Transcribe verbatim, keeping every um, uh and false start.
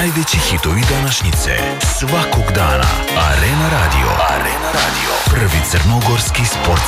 Najveći hitovi današnjice svakog dana. Arena Radio. Arena Radio. Prvi crnogorski sportski